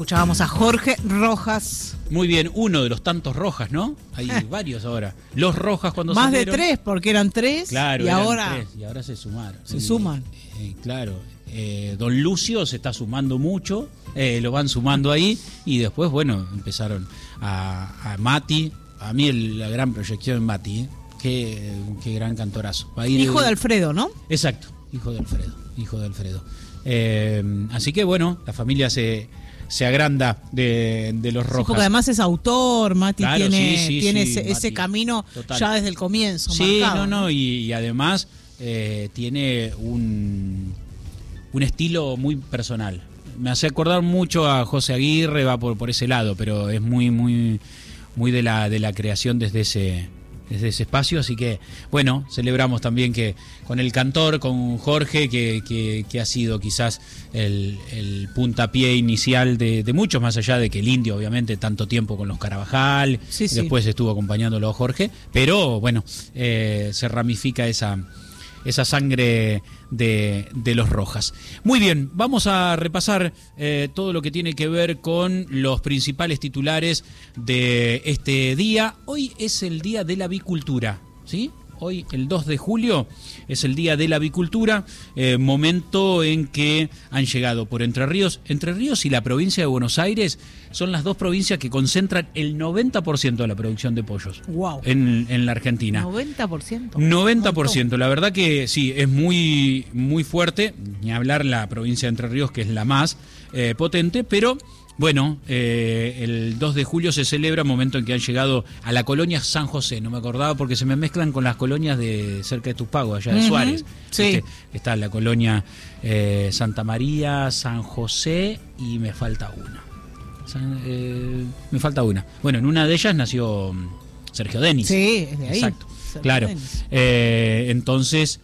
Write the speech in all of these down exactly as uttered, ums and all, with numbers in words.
escuchábamos a Jorge Rojas. Muy bien, uno de los tantos Rojas, ¿no? Hay varios ahora. Los Rojas cuando Más salieron, de tres, porque eran tres. Claro, y eran ahora tres, y ahora se sumaron. se Y, suman. eh, claro, eh, Don Lucio se está sumando mucho, eh, lo van sumando ahí, y después, bueno, empezaron a, a Mati. A mí el, la gran proyección en Mati, ¿eh? Qué, qué gran cantorazo. Va a ir, Hijo de Alfredo, ¿no? Exacto, hijo de Alfredo, hijo de Alfredo. Eh, así que bueno, la familia se, se agranda de, de los Rojas. Sí, porque además es autor, Mati Claro, tiene, sí, sí, tiene sí, ese, Mati, ese camino total. ya desde el comienzo. Sí, marcado, no, no, y, y además eh, tiene un, un estilo muy personal. Me hace acordar mucho a José Aguirre, va por, por ese lado, pero es muy, muy, muy de la, de la creación desde ese, desde ese espacio, así que, bueno, celebramos también que con el cantor, con Jorge, que, que, que ha sido quizás el, el puntapié inicial de, de muchos, más allá de que el Indio, obviamente, tanto tiempo con los Carabajal, Sí, sí. después estuvo acompañándolo a Jorge, pero bueno, eh, se ramifica esa, esa sangre de, de los Rojas. Muy bien, vamos a repasar eh, todo lo que tiene que ver con los principales titulares de este día. Hoy es el Día de la Avicultura, ¿sí? Hoy, el dos de julio, es el Día de la Avicultura, eh, momento en que han llegado por Entre Ríos. Entre Ríos y la provincia de Buenos Aires son las dos provincias que concentran el noventa por ciento de la producción de pollos Wow. en, en la Argentina. noventa por ciento. noventa por ciento, la verdad que sí, es muy, muy fuerte, ni hablar la provincia de Entre Ríos, que es la más eh, potente, pero bueno, eh, el dos de julio se celebra, momento en que han llegado a la colonia San José, no me acordaba porque se me mezclan con las colonias de cerca de Tupago, allá de Ujú, Suárez. sí. Este, está la colonia eh, Santa María, San José y me falta una. San- eh, me falta una. Bueno, en una de ellas nació mm, Sergio Denis. Sí, es de ahí. Exacto, Sergio claro. Denis. Eh, entonces,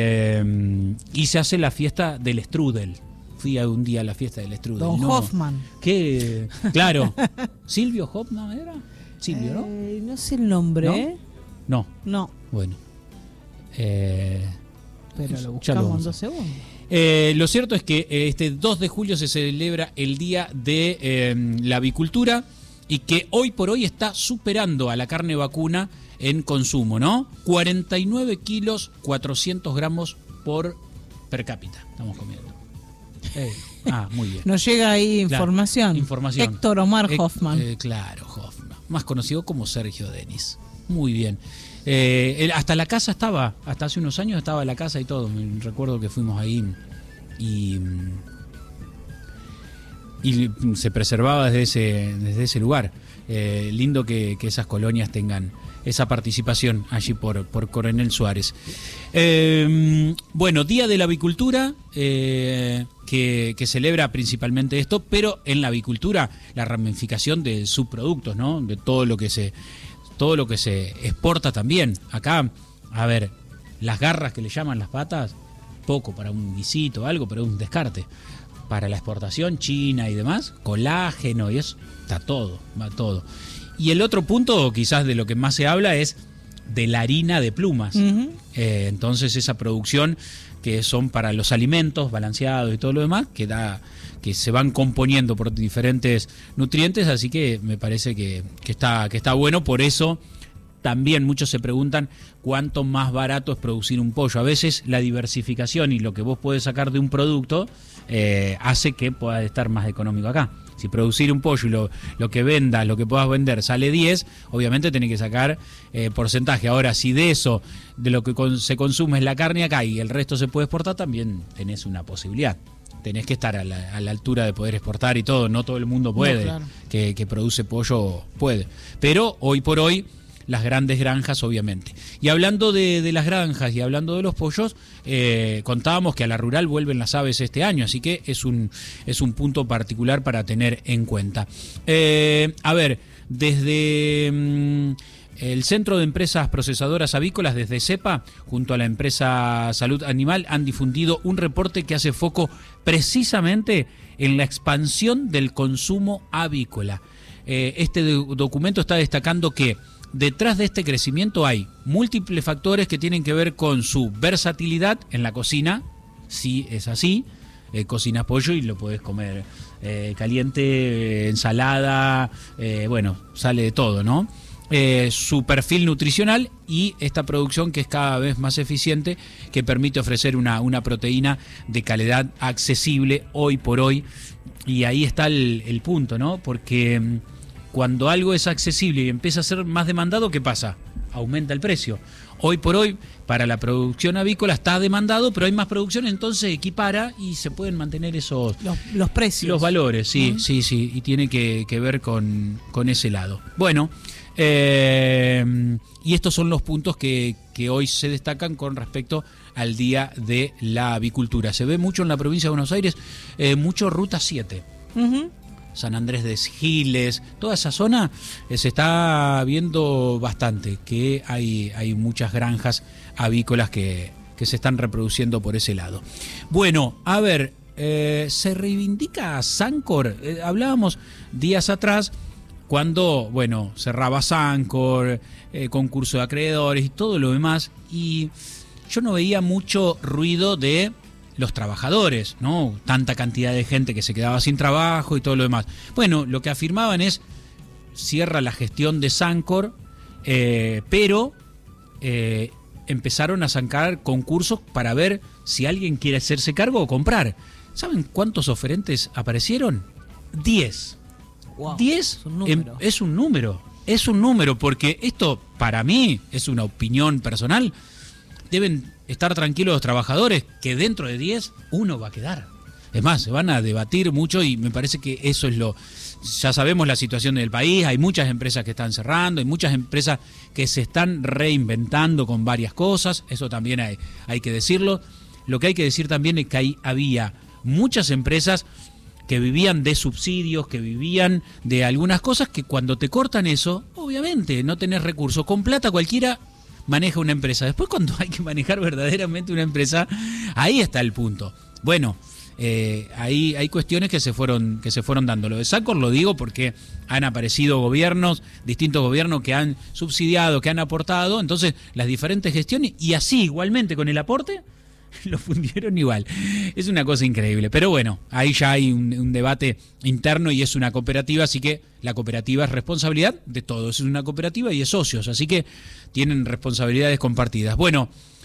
eh, y se hace la fiesta del strudel. Fui a un día a la fiesta del strudel. Don no, Hoffman. ¿Qué? Claro. ¿Silvio Hoffman era? Silvio, ¿no? Eh, no sé el nombre, ¿No? ¿eh? No, No, bueno. Eh, pero Ya lo lo buscamos vamos en a- dos segundos. Eh, lo cierto es que eh, este dos de julio se celebra el Día de eh, la Avicultura y que hoy por hoy está superando a la carne vacuna en consumo, ¿no? cuarenta y nueve kilos, cuatrocientos gramos por per cápita estamos comiendo. Eh, ah, muy bien. Nos llega ahí Claro, información. información. Héctor Omar Eh, Hoffman. eh, claro, Hoffman. Más conocido como Sergio Denis. Muy bien. Eh, él- hasta la casa estaba, hasta hace unos años estaba la casa y todo. Me recuerdo que fuimos ahí y, y se preservaba desde ese, desde ese lugar. Eh, lindo que, que esas colonias tengan esa participación allí por, por Coronel Suárez. Eh, bueno, Día de la Avicultura, eh, que, que celebra principalmente esto, pero en la avicultura la ramificación de subproductos, ¿no? De todo lo que se, todo lo que se exporta también. Acá, a ver, las garras que le llaman las patas, poco para un guisito, algo, pero un descarte. Para la exportación, China y demás, colágeno y eso, está todo, va todo. Y el otro punto, quizás de lo que más se habla, es de la harina de plumas. Ujú. Eh, entonces esa producción que son para los alimentos balanceados y todo lo demás, que da, que se van componiendo por diferentes nutrientes, así que me parece que, que está, que está bueno. Por eso también muchos se preguntan cuánto más barato es producir un pollo. A veces la diversificación y lo que vos podés sacar de un producto eh, hace que pueda estar más económico acá. Si producir un pollo y lo, lo que vendas, lo que puedas vender sale diez, obviamente tenés que sacar eh, porcentaje. Ahora, si de eso, de lo que con, se consume es la carne acá y el resto se puede exportar, también tenés una posibilidad. Tenés que estar a la, a la altura de poder exportar y todo. No todo el mundo puede, No, claro. que, que produce pollo puede. Pero hoy por hoy, las grandes granjas, obviamente. Y hablando de, de las granjas y hablando de los pollos, eh, contábamos que a la rural vuelven las aves este año, así que es un, es un punto particular para tener en cuenta. Eh, a ver, desde mm, el Centro de Empresas Procesadoras Avícolas, desde CEPA, junto a la empresa Salud Animal, han difundido un reporte que hace foco precisamente en la expansión del consumo avícola. Eh, este do- documento está destacando que detrás de este crecimiento hay múltiples factores que tienen que ver con su versatilidad en la cocina, sí es así, eh, cocinas pollo y lo podés comer eh, caliente, eh, ensalada, eh, bueno, sale de todo, ¿no? Eh, su perfil nutricional y esta producción que es cada vez más eficiente, que permite ofrecer una, una proteína de calidad accesible hoy por hoy. Y ahí está el, el punto, ¿no? Porque mm, cuando algo es accesible y empieza a ser más demandado, ¿qué pasa? Aumenta el precio. Hoy por hoy, para la producción avícola está demandado, pero hay más producción, entonces equipara y se pueden mantener esos... Los, los precios. Los valores, sí, ¿Mm? sí, sí, y tiene que, que ver con, con ese lado. Bueno, eh, y estos son los puntos que, que hoy se destacan con respecto al Día de la Avicultura. Se ve mucho en la provincia de Buenos Aires, eh, mucho Ruta siete. Uh-huh. San Andrés de Giles, toda esa zona eh, se está viendo bastante, que hay, hay muchas granjas avícolas que, que se están reproduciendo por ese lado. Bueno, a ver, eh, se reivindica a Sancor. Eh, hablábamos días atrás cuando, bueno, cerraba Sancor, eh, concurso de acreedores y todo lo demás, y yo no veía mucho ruido de los trabajadores, ¿no? Tanta cantidad de gente que se quedaba sin trabajo y todo lo demás. Bueno, lo que afirmaban es, cierra la gestión de Sancor, eh, pero eh, empezaron a sacar concursos para ver si alguien quiere hacerse cargo o comprar. ¿Saben cuántos oferentes aparecieron? Diez. Wow, diez es un número. em, es un número, es un número, porque esto para mí es una opinión personal. Deben estar tranquilos los trabajadores que dentro de diez uno va a quedar. Es más, se van a debatir mucho y me parece que eso es lo... Ya sabemos la situación del país, hay muchas empresas que están cerrando, hay muchas empresas que se están reinventando con varias cosas, eso también hay, hay que decirlo. Lo que hay que decir también es que hay, había muchas empresas que vivían de subsidios, que vivían de algunas cosas que cuando te cortan eso, obviamente no tenés recursos. Con plata cualquiera maneja una empresa. Después cuando hay que manejar verdaderamente una empresa, ahí está el punto. Bueno, eh, ahí hay cuestiones que se fueron que se fueron dando. Lo de Sancor lo digo porque han aparecido gobiernos, distintos gobiernos que han subsidiado, que han aportado, entonces las diferentes gestiones, y así igualmente con el aporte lo fundieron igual. Es una cosa increíble. Pero bueno, ahí ya hay un, un debate interno y es una cooperativa, así que la cooperativa es responsabilidad de todos. Es una cooperativa y es socios, así que tienen responsabilidades compartidas. Bueno,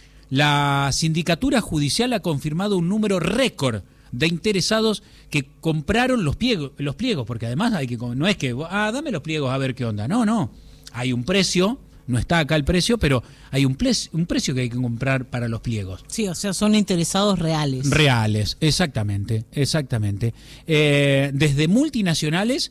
la Sindicatura Judicial ha confirmado un número récord de interesados que compraron los pliegos, los pliegos, porque además hay que, no es que, ah, dame los pliegos a ver qué onda. No, no. Hay un precio. No está acá el precio, pero hay un, ple- un precio que hay que comprar para los pliegos. Sí, o sea, son interesados reales. Reales, exactamente, exactamente. Eh, desde multinacionales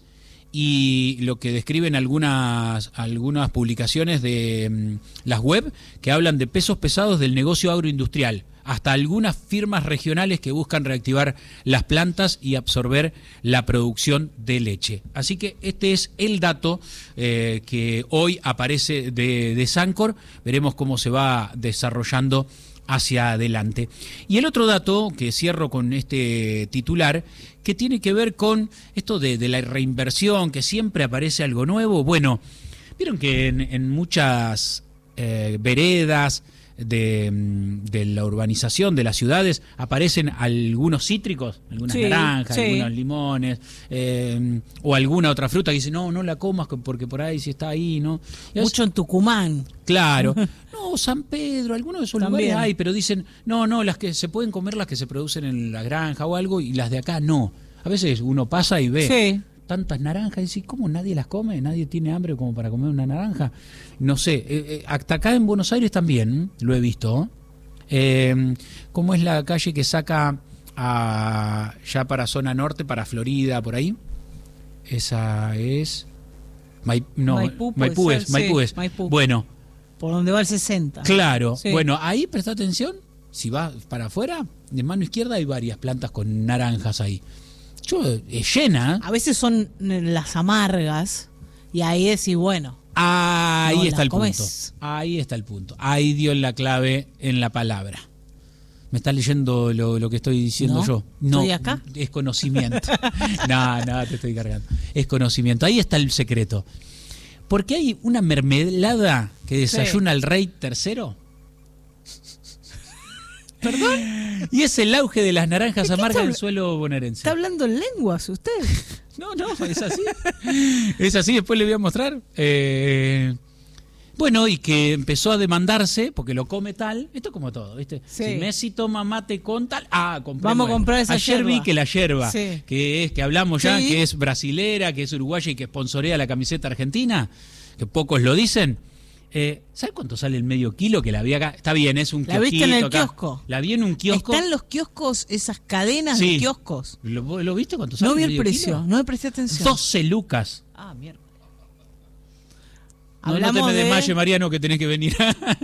y lo que describen algunas, algunas publicaciones de mm, las web que hablan de pesos pesados del negocio agroindustrial, hasta algunas firmas regionales que buscan reactivar las plantas y absorber la producción de leche. Así que este es el dato eh, que hoy aparece de, de Sancor. Veremos cómo se va desarrollando hacia adelante. Y el otro dato, que cierro con este titular, que tiene que ver con esto de, de la reinversión, que siempre aparece algo nuevo. Bueno, vieron que en, en muchas eh, veredas, De, de la urbanización, de las ciudades, aparecen algunos cítricos, algunas sí, naranjas, sí. algunos limones, eh, o alguna otra fruta que dice, no, no la comas porque por ahí si está ahí, ¿no? Y Mucho en Tucumán. Claro. No, San Pedro, algunos de esos También. lugares hay, pero dicen, no, no, las que se pueden comer, las que se producen en la granja o algo, y las de acá no. A veces uno pasa y ve Sí. tantas naranjas y dice, ¿cómo nadie las come? ¿Nadie tiene hambre como para comer una naranja? No sé, eh, eh, hasta acá en Buenos Aires también lo he visto. Eh, ¿Cómo es la calle que saca a, ya para zona norte, para Florida, por ahí? Esa es... Mai- no, Maipú puede Maipú ser, es, Maipú sí, es. Maipú. Bueno, Por donde va el sesenta. claro. Sí. Bueno, ahí presta atención. Si vas para afuera, de mano izquierda hay varias plantas con naranjas ahí. Yo, es llena. A veces son las amargas y ahí decís, bueno, Ahí No, está la el comes. punto. Ahí está el punto. Ahí dio la clave en la palabra. ¿Me estás leyendo lo, lo que estoy diciendo No, yo? ¿estoy acá? Es conocimiento. No, no, te estoy cargando. Es conocimiento. Ahí está el secreto. Porque hay una mermelada que desayuna el rey tercero. ¿Perdón? Y es el auge de las naranjas ¿De qué amargas está del suelo bonaerense. ¿Está hablando en lenguas usted? No, no, es así. Es así, después le voy a mostrar. Eh, bueno, y que empezó a demandarse, porque lo come tal, esto como todo, ¿viste? Sí. Si Messi toma mate con tal, ah, compremos. Vamos a comprar esa Ayer yerba. vi que la yerba, Sí. que es que hablamos ya, Sí. que es brasilera, que es uruguaya y que sponsorea la camiseta argentina, que pocos lo dicen. Eh, ¿Sabes cuánto sale el medio kilo que la vi acá? Está bien, es un ¿La viste en el kiosquito acá. kiosco? La vi en un kiosco. Están los kioscos, esas cadenas Sí. de kioscos. ¿Lo, ¿Lo viste cuánto sale No vi el el medio precio, kilo? no me presté atención. doce lucas. Ah, mierda. No, no te Hablamos me de- desmayes, Mariano, que tenés que venir.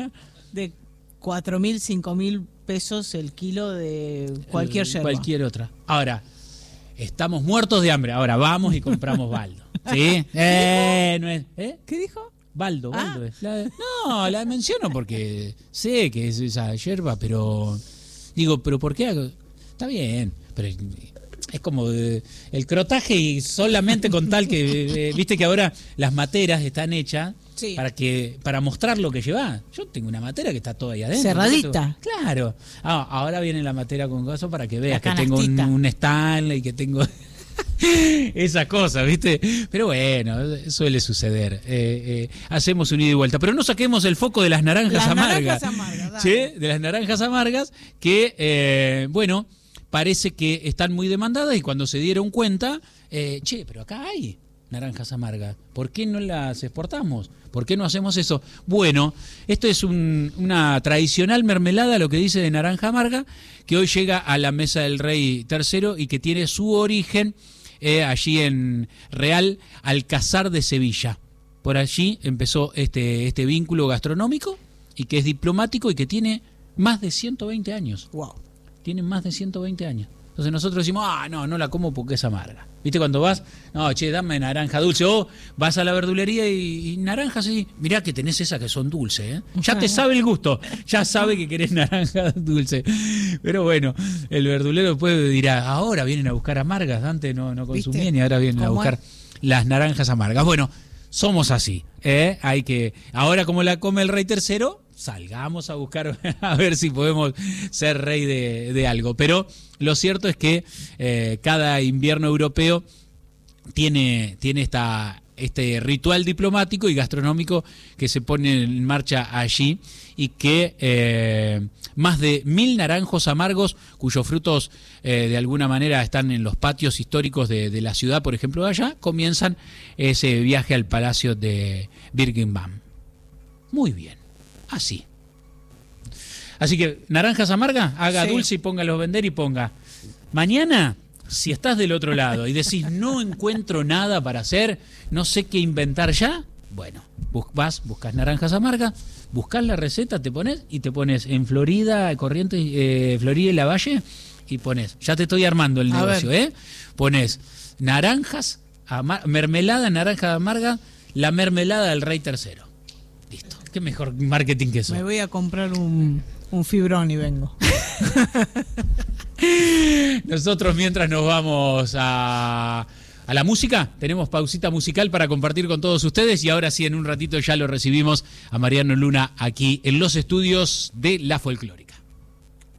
De cuatro mil, cinco mil pesos el kilo de cualquier yerba. Cualquier otra. Ahora, estamos muertos de hambre. Ahora vamos y compramos baldo. ¿Sí? Eh, no es, ¿eh? ¿Qué dijo? Baldo, Ah. baldo es. La- no, la menciono porque sé que es esa yerba, pero digo, pero ¿por qué? hago? Está bien, pero es como eh, el crotaje y solamente con tal que eh, viste que ahora las materas están hechas Sí. para que para mostrar lo que lleva. Yo tengo una matera que está toda ahí adentro. Cerradita. Claro. Ah, ahora viene la matera con gozo para que veas La que tengo un, canastita. un Stanley, que tengo esas cosas, ¿viste? Pero bueno, suele suceder. Eh, eh, hacemos un ida y vuelta. Pero no saquemos el foco de las naranjas Las amargas. naranjas amargas, dale. ¿Sí? De las naranjas amargas que, eh, bueno, parece que están muy demandadas y cuando se dieron cuenta, eh, che, pero acá hay naranjas amargas. ¿Por qué no las exportamos? ¿Por qué no hacemos eso? Bueno, esto es un- una tradicional mermelada, lo que dice de naranja amarga, que hoy llega a la mesa del Rey tercero y que tiene su origen eh, allí en Real Alcázar de Sevilla. Por allí empezó este, este vínculo gastronómico y que es diplomático y que tiene más de ciento veinte años. Wow. Tienen más de ciento veinte años. Entonces nosotros decimos, ah, no, no la como porque es amarga. ¿Viste cuando vas? No, che, dame naranja dulce. O vas a la verdulería y, y naranjas y mirá que tenés esas que son dulces, ¿eh? Ya te sabe el gusto, ya sabe que querés naranja dulce. Pero bueno, el verdulero después dirá, ahora vienen a buscar amargas, antes no, no consumían ¿Viste? y ahora vienen a ¿Cómo buscar es? las naranjas amargas. Bueno, somos así, ¿eh? Hay que, ahora como la come el Rey tercero, salgamos a buscar a ver si podemos ser rey de, de algo. Pero lo cierto es que eh, cada invierno europeo tiene, tiene esta, este ritual diplomático y gastronómico que se pone en marcha allí y que eh, más de mil naranjos amargos cuyos frutos eh, de alguna manera están en los patios históricos de, de la ciudad, por ejemplo, de allá, comienzan ese viaje al Palacio de Buckingham. Muy bien. Así. Así que, naranjas amargas, haga Sí. dulce y póngalo a vender y ponga. Mañana, si estás del otro lado y decís, no encuentro nada para hacer, no sé qué inventar ya, bueno, bus- vas, buscas naranjas amargas, buscas la receta, te pones y te pones en Florida, Corrientes, eh, Florida y Lavalle y pones, ya te estoy armando el A negocio, ver. ¿eh? Pones naranjas, amar- mermelada, naranja amarga, la mermelada del Rey tercero. Listo. Qué mejor marketing que eso. Me voy a comprar un, un fibrón y vengo. Nosotros mientras nos vamos a, a la música, tenemos pausita musical para compartir con todos ustedes y ahora sí en un ratito ya lo recibimos a Mariano Luna aquí en los estudios de La Folclórica.